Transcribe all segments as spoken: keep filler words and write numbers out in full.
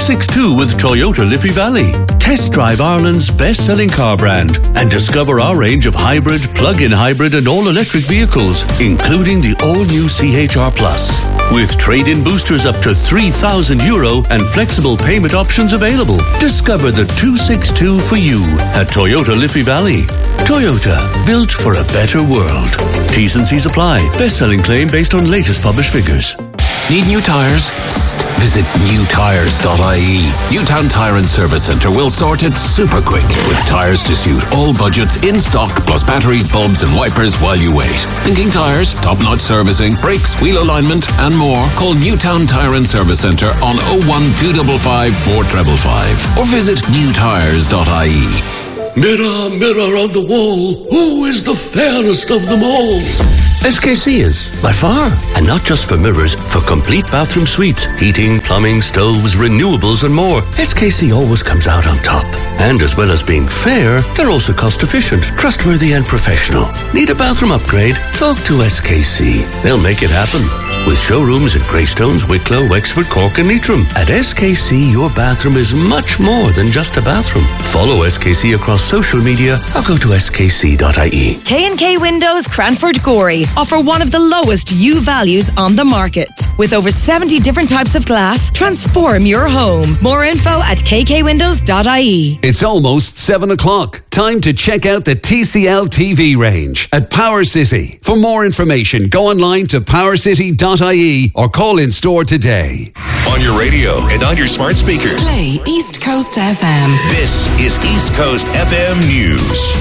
sixty-two with Toyota Liffey Valley. Test drive Ireland's best-selling car brand and discover our range of hybrid, plug-in hybrid and all-electric vehicles, including the all-new C H R Plus. With trade-in boosters up to three thousand euro and flexible payment options available. Discover the two sixty-two for you at Toyota Liffey Valley. Toyota, built for a better world. T's and C's apply. Best-selling claim based on latest published figures. Need new tyres? Psst. Visit new tyres dot I E. Newtown Tyre and Service Centre will sort it super quick with tyres to suit all budgets in stock, plus batteries, bulbs and wipers while you wait. Thinking tyres, top-notch servicing, brakes, wheel alignment and more? Call Newtown Tyre and Service Centre on oh one two five five four five five or visit new tyres dot I E. Mirror, mirror on the wall, who is the fairest of them all? S K C is, by far. And not just for mirrors, for complete bathroom suites, heating, plumbing, stoves, renewables and more. S K C always comes out on top. And as well as being fair, they're also cost efficient, trustworthy and professional. Need a bathroom upgrade? Talk to S K C. They'll make it happen. With showrooms in Greystones, Wicklow, Wexford, Cork and Leitrim. At S K C, your bathroom is much more than just a bathroom. Follow S K C across social media or go to S K C dot I E. K and K Windows Cranford Gorey offer one of the lowest U values on the market. With over seventy different types of glass, transform your home. More info at k k windows dot I E. It's almost seven o'clock. Time to check out the T C L T V range at Power City. For more information, go online to power city dot I E or call in store today. On your radio and on your smart speaker. Play East Coast F M. This is East Coast F M News.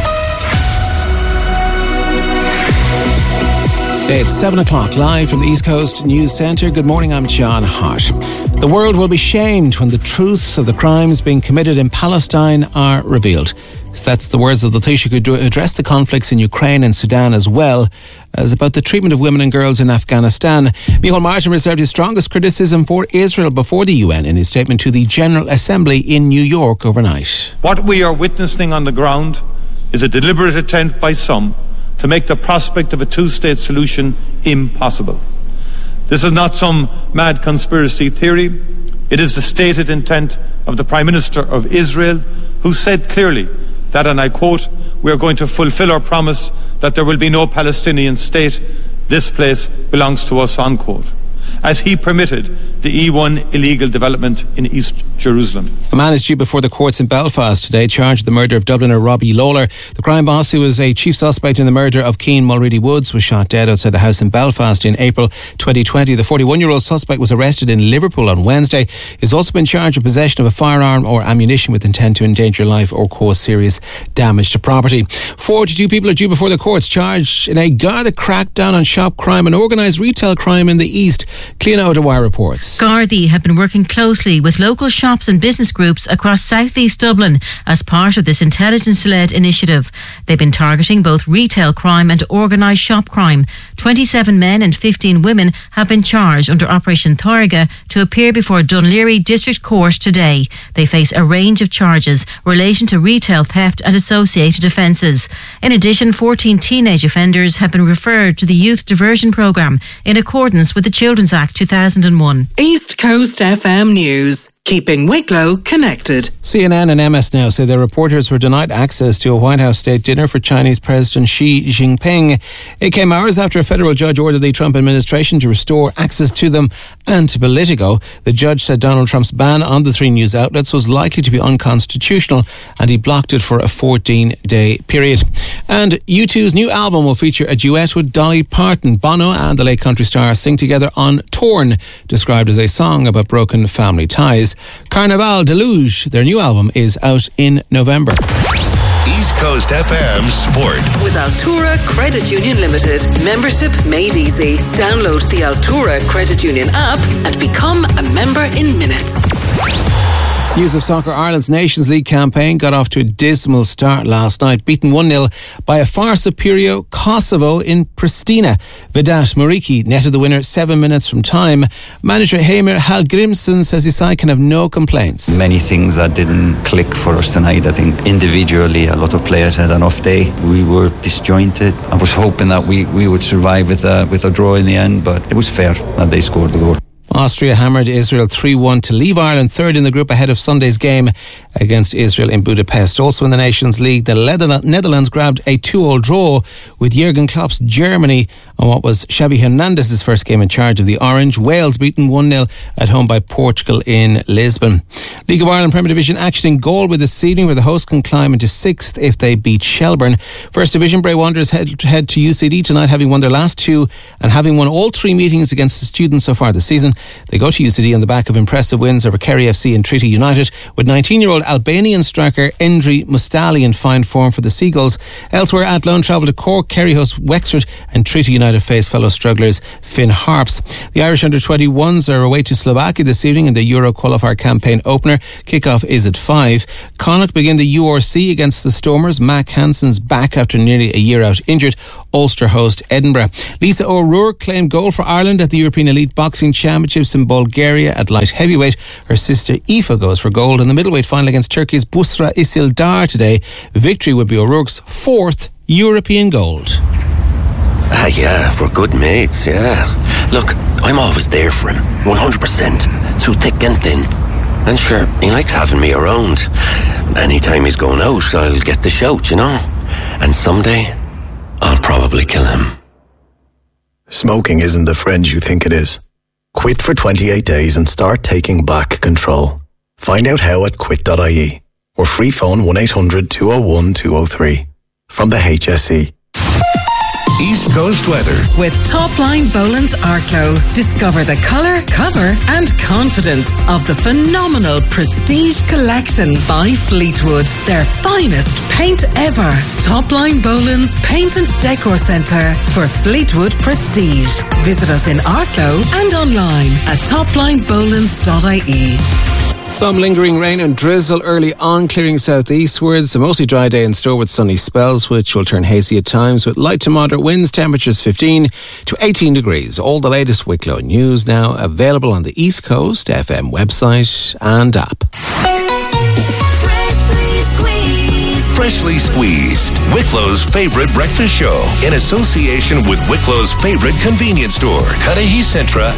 It's seven o'clock, live from the East Coast News Centre. Good morning, I'm John Hart. The world will be shamed when the truths of the crimes being committed in Palestine are revealed. So that's the words of the Taoiseach, who addressed the conflicts in Ukraine and Sudan, as well as about the treatment of women and girls in Afghanistan. Micheál Martin reserved his strongest criticism for Israel before the U N in his statement to the General Assembly in New York overnight. What we are witnessing on the ground is a deliberate attempt by some to make the prospect of a two-state solution impossible. This is not some mad conspiracy theory. It is the stated intent of the Prime Minister of Israel, who said clearly that, and I quote, "We are going to fulfill our promise that there will be no Palestinian state. This place belongs to us," unquote, as he permitted the E one illegal development in East Jerusalem. A man is due before the courts in Belfast today, charged with the murder of Dubliner Robbie Lawler. The crime boss, who was a chief suspect in the murder of Keane Mulready Woods, was shot dead outside a house in Belfast in April twenty twenty. The forty-one-year-old suspect was arrested in Liverpool on Wednesday. He's also been charged with possession of a firearm or ammunition with intent to endanger life or cause serious damage to property. forty-two people are due before the courts, charged in a Garda crackdown on shop crime and organised retail crime in the East. Cleona O'Dwyer reports. Gardaí have been working closely with local shops and business groups across South East Dublin as part of this intelligence-led initiative. They've been targeting both retail crime and organised shop crime. twenty-seven men and fifteen women have been charged under Operation Thorga to appear before Dunleary District Court today. They face a range of charges relating to retail theft and associated offences. In addition, fourteen teenage offenders have been referred to the Youth Diversion Programme in accordance with the Children's Act two thousand one. East Coast F M News. Keeping Wicklow connected. C N N and M S Now say their reporters were denied access to a White House state dinner for Chinese President Xi Jinping. It came hours after a federal judge ordered the Trump administration to restore access to them and to Politico. The judge said Donald Trump's ban on the three news outlets was likely to be unconstitutional, and he blocked it for a fourteen-day period. And U two's new album will feature a duet with Dolly Parton. Bono and the late country star sing together on Torn, described as a song about broken family ties. Carnaval Deluge, their new album, is out in November. East Coast F M Sport. With Altura Credit Union Limited. Membership made easy. Download the Altura Credit Union app and become a member in minutes. News of soccer. Ireland's Nations League campaign got off to a dismal start last night, beaten one nil by a far superior Kosovo in Pristina. Vedat Muriqi netted the winner seven minutes from time. Manager Heimir Hallgrimsson says his side can have no complaints. Many things that didn't click for us tonight. I think individually a lot of players had an off day. We were disjointed. I was hoping that we, we would survive with a, with a draw in the end, but it was fair that they scored the goal. Austria hammered Israel three one to leave Ireland third in the group ahead of Sunday's game against Israel in Budapest. Also in the Nations League, the Netherlands grabbed a two-all draw with Jurgen Klopp's Germany on what was Xavi Hernandez's first game in charge of the Orange. Wales beaten one nil at home by Portugal in Lisbon. League of Ireland Premier Division action in Galway this evening, where the hosts can climb into sixth if they beat Shelbourne. First Division, Bray Wanderers head, head to U C D tonight, having won their last two and having won all three meetings against the students so far this season. They go to U C D on the back of impressive wins over Kerry F C and Treaty United, with nineteen-year-old Albanian striker Endri Mustali in fine form for the Seagulls. Elsewhere, Athlone travel to Cork, Kerry host Wexford, and Treaty United face fellow strugglers Finn Harps. The Irish under twenty-ones are away to Slovakia this evening in the Euro Qualifier campaign opener. Kickoff is at five. Connacht begin the U R C against the Stormers. Mac Hansen's back after nearly a year out injured. Ulster host Edinburgh. Lisa O'Rourke claimed gold for Ireland at the European Elite Boxing Championships in Bulgaria at light heavyweight. Her sister Aoife goes for gold in the middleweight final against Turkey's Busra Isildar today. Victory would be O'Rourke's fourth European gold. Ah, yeah, we're good mates, yeah. Look, I'm always there for him, one hundred percent, through thick and thin. And sure, he likes having me around. Anytime he's going out, I'll get the shout, you know. And someday, I'll probably kill him. Smoking isn't the friend you think it is. Quit for twenty-eight days and start taking back control. Find out how at quit dot I E or free phone one eight hundred two oh one two oh three from the H S E. East Coast weather. With Topline Boland's Arklow. Discover the colour, cover and confidence of the phenomenal Prestige Collection by Fleetwood. Their finest paint ever. Topline Boland's Paint and Decor Centre for Fleetwood Prestige. Visit us in Arklow and online at top line bolands dot I E. Some lingering rain and drizzle early on, clearing southeastwards. A mostly dry day in store with sunny spells, which will turn hazy at times, with light to moderate winds, temperatures fifteen to eighteen degrees. All the latest Wicklow news now available on the East Coast F M website and app. Freshly squeezed. Freshly Squeezed, Wicklow's favorite breakfast show, in association with Wicklow's favorite convenience store, Cudahy Centra